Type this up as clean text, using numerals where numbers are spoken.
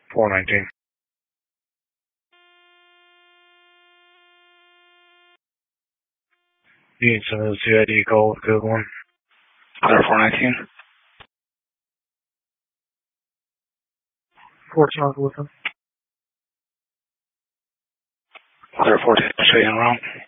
419. You need some of the CID call with code 1. Clear 419. 14 with him. Clear 14, straight and wrong.